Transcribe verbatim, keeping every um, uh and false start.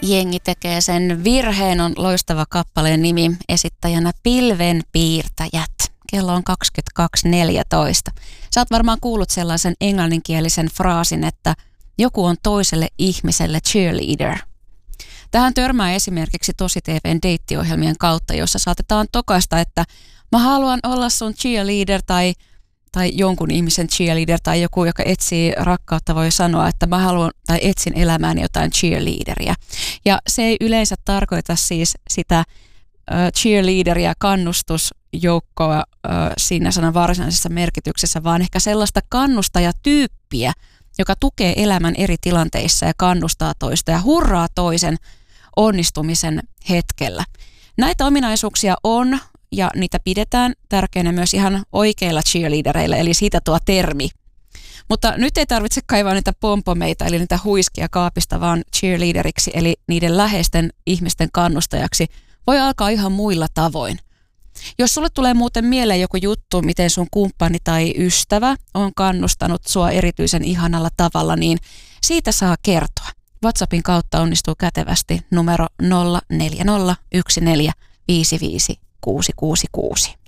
jengi tekee sen virheen, on loistava kappaleen nimi, esittäjänä Pilvenpiirtäjät. Kello on kaksikymmentäkaksi neljätoista. Sä oot varmaan kuullut sellaisen englanninkielisen fraasin, että joku on toiselle ihmiselle cheerleader. Tähän törmää esimerkiksi Tosi-T V:n deittiohjelmien kautta, jossa saatetaan tokaista, että mä haluan olla sun cheerleader tai, tai jonkun ihmisen cheerleader tai joku, joka etsii rakkautta, voi sanoa, että mä haluan tai etsin elämääni jotain cheerleaderia. Ja se ei yleensä tarkoita siis sitä uh, cheerleaderia, kannustusjoukkoa uh, siinä sanan varsinaisessa merkityksessä, vaan ehkä sellaista kannustajatyyppiä, joka tukee elämän eri tilanteissa ja kannustaa toista ja hurraa toisen onnistumisen hetkellä. Näitä ominaisuuksia on ja niitä pidetään tärkeänä myös ihan oikeilla cheerleadereilla, eli siitä tuo termi. Mutta nyt ei tarvitse kaivaa niitä pompomeita, eli niitä huiskia kaapista, vaan cheerleaderiksi, eli niiden läheisten ihmisten kannustajaksi voi alkaa ihan muilla tavoin. Jos sulle tulee muuten mieleen joku juttu, miten sun kumppani tai ystävä on kannustanut sua erityisen ihanalla tavalla, niin siitä saa kertoa. WhatsAppin kautta onnistuu kätevästi numero nolla neljä nolla yksi neljä viisi viisi kuusi kuusi kuusi.